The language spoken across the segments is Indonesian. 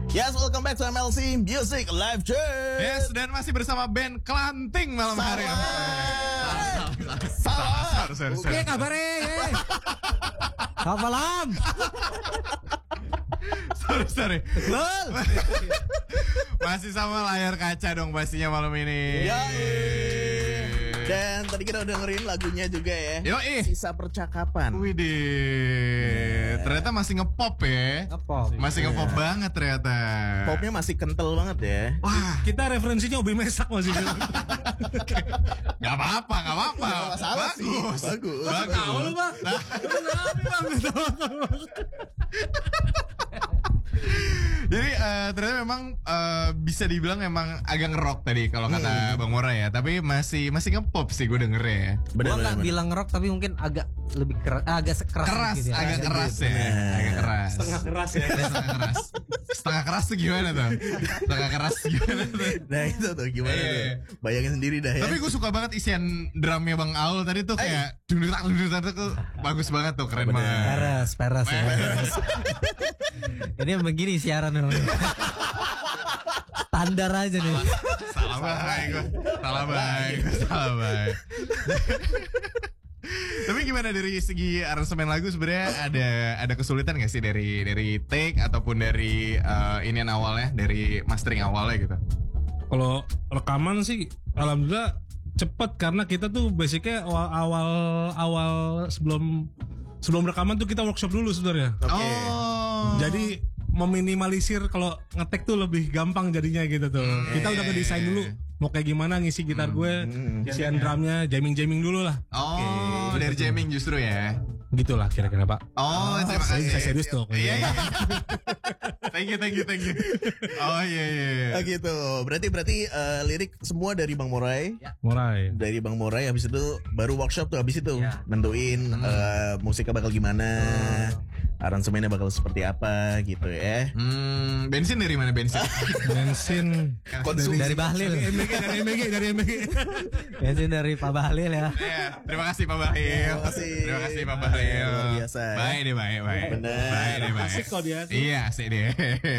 Yes, welcome back to MLC Music Live Chat. Yes, dan masih bersama band Kelanting malam hari. Salah. Oke, kabarnya. Selamat malam. Sorry. Masih sama layar kaca dong pastinya malam ini. Dan tadi kita udah dengerin lagunya juga ya. Yoi. Sisa Percakapan. Widih, ternyata masih ngepop ya. Ngepop. Masih ngepop banget ternyata. Popnya masih kental banget ya. Wah, Kita referensinya Obi Mesak masih. nggak apa-apa. Nggak masalah sih. Bagus. Tahu lu, Pak. Jadi ternyata memang bisa dibilang memang agak ngerok tadi kalau kata Bang Mora ya. Tapi masih ngepop sih gue dengernya ya. Gua nggak bilang rock tapi mungkin agak lebih keras, agak keras Keras, gitu ya. agak keras ya. Agak keras. Setengah keras ya. Setengah keras. Setengah keras tuh gimana tuh? Setengah keras gimana tuh? Nah itu tuh gimana Iya. tuh. Bayangin sendiri dah ya. Tapi gue suka banget isian drumnya Bang Aul tadi tuh kayak dunduk-dunduk tuh bagus banget tuh, keren banget. Peres ya. Ini begini siaran namanya. Standar aja nih. Salah baik. Tapi gimana dari segi aransemen lagu sebenarnya ada kesulitan gak sih dari take ataupun dari inian awalnya, dari mastering awalnya gitu? Kalau rekaman sih alhamdulillah cepet karena kita tuh basicnya awal sebelum rekaman tuh kita workshop dulu sebenarnya. Oh. Jadi meminimalisir kalau ngetek tuh lebih gampang jadinya gitu tuh. Kita udah ngedesain dulu mau kayak gimana ngisi gitar gue, isian drumnya, jamming dulu lah. Oh, dari jamming justru ya. Gitulah kira-kira Pak. Oh, terima kasih. Bisa serius tuh. Iya. Thank you. Oh iya. Ah, gitu. Berarti lirik semua dari Bang Morai. Mulai. Dari Bang Morai, habis itu baru workshop tuh, habis itu nentuin musiknya bakal gimana, aransemennya bakal seperti apa gitu ya. Bensin dari mana bensin? Bensin Dari Bahlil. dari MBG. Bensin dari Pak Bahlil ya. Iya, terima kasih Pak Bahlil. Terima kasih Pak Bahlil. Luar biasa. Baik. Bener. Baik. Asik kok dia. Iya, asik deh.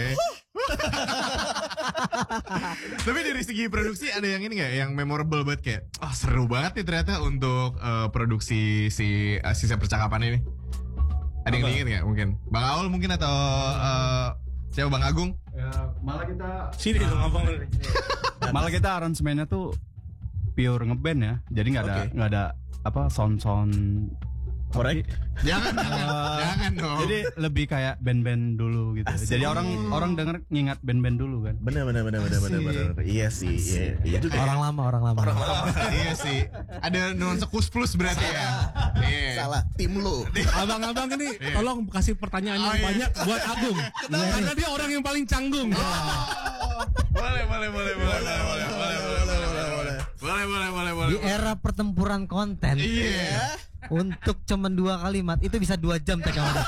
Tapi dari segi produksi ada yang ini nggak, yang memorable banget kayak, seru banget nih ternyata untuk produksi sisa percakapan ini. Ada yang diinget nggak mungkin? Bang Aul mungkin atau siapa, Bang Agung? Ya, malah kita Sini dong abang. malah kita aransemennya tuh pure ngeband ya. Jadi nggak ada apa sound Korek. Jangan dong. Jadi lebih kayak band-band dulu gitu. Jadi orang denger ngingat band-band dulu kan. Bener. Iya sih. Iya juga. Orang lama. Iya sih. Ada nuansa kus plus berarti ya. Iya. Salah tim lu. Abang-abang ini tolong kasih pertanyaan yang banyak buat Agung. Karena dia orang yang paling canggung. Boleh. Di era pertempuran konten. Iya. Untuk cuman 2 kalimat itu bisa 2 jam tag kamu.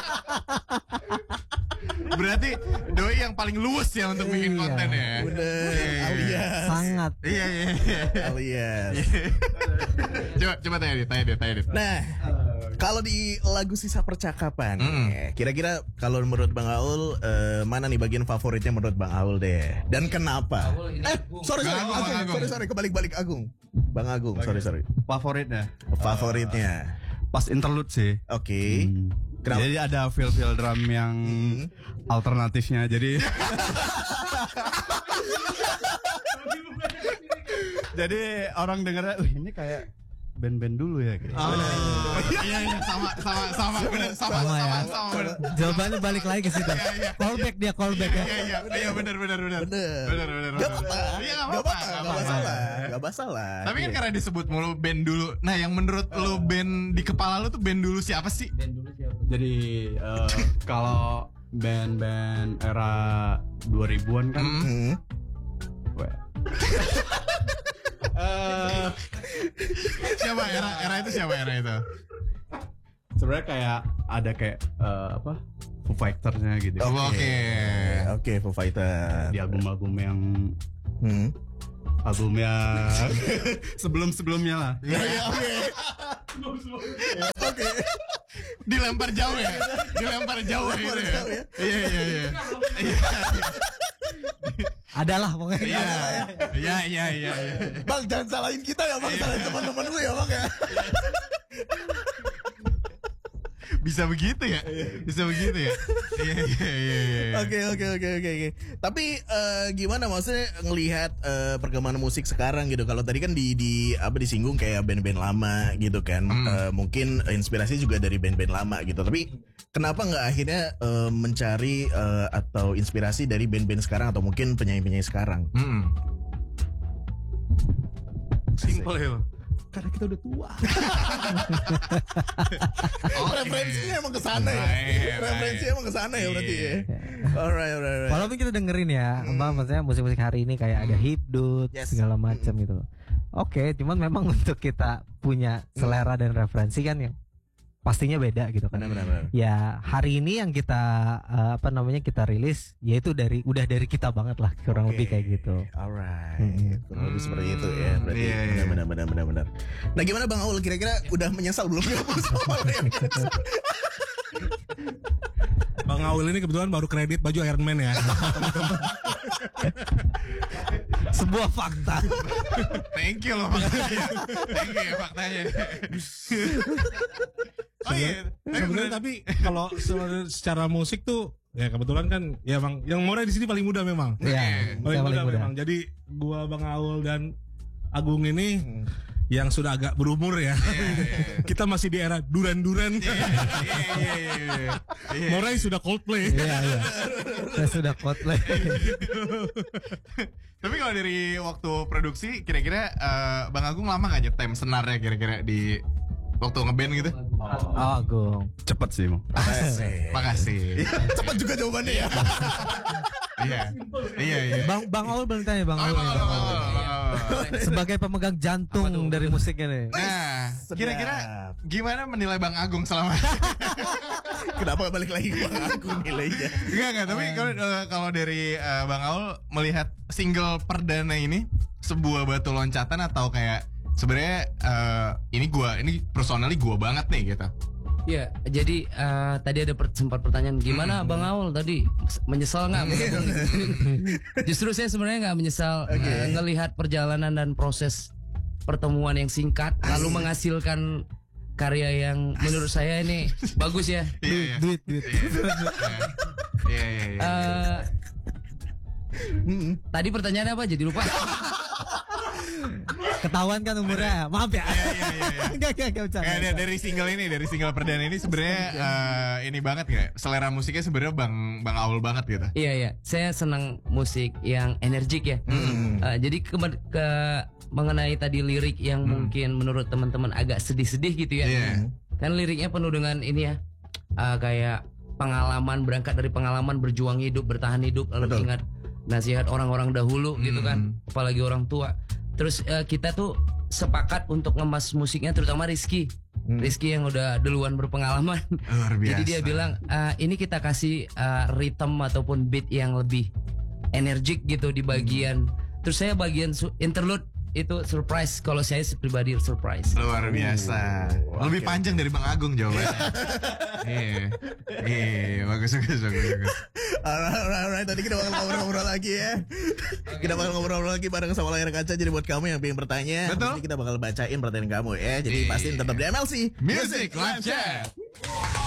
Berarti doi yang paling luwes ya untuk bikin konten ya. Bener. Alias. Sangat. Iya. Alias. Coba tanya dia. Nah, kalau di lagu Sisa Percakapan, kira-kira kalau menurut Bang Aul, mana nih bagian favoritnya menurut Bang Aul deh? Dan kenapa? Sorry, Bang Agung. sorry, kebalik Agung. Bang Agung, sorry. Favoritnya Pas pas interlude sih. Oke. Kenapa? Jadi ada feel drum yang alternatifnya. Jadi jadi orang dengernya, ini kayak band-band dulu ya gitu. Iya, sama benar. Benar. Jawabannya balik lagi ke situ. Callback ya. Iya, benar. Bener. Iya, Gak masalah. Tapi kan karena disebut mulu band dulu. Nah, yang menurut lo band di kepala lo tuh band dulu siapa sih? Jadi kalau band-band era 2000-an kan Siapa era itu? sebenarnya kayak ada kayak Foo Fighter-nya gitu. Oke, Foo Fighter. Di album-album yang albumnya sebelum-sebelumnya lah. Oke. Dilempar jauh ya. Dilempar jauh gitu ya. Iya. Adalah pokoknya. Iya. Bang, jangan salahin kita ya bang, salahin teman-teman lu ya bang ya. Bisa begitu ya. Iya. Oke. Tapi gimana maksudnya ngelihat perkembangan musik sekarang gitu. Kalau tadi kan disinggung kayak band-band lama gitu kan. Mungkin inspirasi juga dari band-band lama gitu. Tapi kenapa nggak akhirnya mencari atau inspirasi dari band-band sekarang atau mungkin penyanyi-penyanyi sekarang? Simple ya. Karena kita udah tua. Referensinya emang kesana ya. Referensinya emang kesana ya berarti ya. Alright. Walaupun kita dengerin ya, maksudnya musik-musik hari ini kayak ada hipdut segala macam gitu. Oke, cuman memang untuk kita punya selera dan referensi kan yang pastinya beda gitu kan. Benar. Ya hari ini yang kita kita rilis yaitu udah dari kita banget lah kurang lebih kayak gitu. Alright. Kurang lebih seperti itu ya. Berarti benar. Nah gimana Bang Aul, kira-kira udah menyesal belum? Bang Aul ini kebetulan baru kredit baju Iron Man ya. Sebuah fakta. Thank you loh faktanya. Oh iya. Sebenarnya tapi kalau secara musik tuh ya kebetulan kan ya Bang yang Mora di sini paling muda memang. Iya, paling muda memang. Jadi gua Bang Aul dan Agung ini yang sudah agak berumur ya. Kita masih di era duran-duran. Iya. Morai sudah Coldplay. Iya. Saya sudah Coldplay. Tapi kalau dari waktu produksi kira-kira Bang Agung lama gak nyetem senarnya kira-kira di waktu ngeband gitu? Oh, Agung. Cepet sih, Bang. Makasih. Cepat juga jawabannya ya. Iya. Bang Aul belum tanya Bang Aul. Sebagai pemegang jantung dari musiknya nih. Nah, kira-kira gimana menilai Bang Agung selama? Kenapa balik lagi ke Bang Agung nilainya? Enggak. Tapi kalau dari Bang Aul melihat single perdana ini sebuah batu loncatan atau kayak sebenarnya ini personally gua banget nih gitu. Ya, jadi tadi ada sempat pertanyaan gimana Bang Aul tadi menyesal nggak? Justru saya sebenarnya nggak menyesal ngelihat perjalanan dan proses pertemuan yang singkat lalu menghasilkan karya yang menurut saya ini bagus ya. Duit. Iya. Tadi pertanyaannya apa? Jadi lupa. Ketahuan kan umurnya. Maaf ya. Iya. Enggak bercanda. Dari single perdana ini sebenarnya ini banget gak? Selera musiknya sebenarnya Bang Aul banget gitu. Iya. Saya senang musik yang energik ya. Jadi mengenai tadi lirik yang mungkin menurut teman-teman agak sedih-sedih gitu ya. Kan liriknya penuh dengan ini ya. Kayak pengalaman, berangkat dari pengalaman berjuang hidup, bertahan hidup, lalu ingat nasihat orang-orang dahulu gitu kan, apalagi orang tua. Terus kita tuh sepakat untuk ngemas musiknya, terutama Rizky yang udah duluan berpengalaman. Luar biasa. Jadi dia bilang ini kita kasih rhythm ataupun beat yang lebih energik gitu di bagian. Terus saya bagian interlude itu surprise, kalau saya pribadi surprise. Luar biasa. Lebih panjang dari Bang Agung jawabannya. Iya, bagus. Alright, tadi kita bakal ngobrol-ngobrol lagi ya. Kita bakal ngobrol lagi bareng sama layar kaca. Jadi buat kamu yang pengen bertanya, betul, nanti kita bakal bacain pertanyaan kamu ya. Jadi pastiin tetap di MLC Music Live Chat.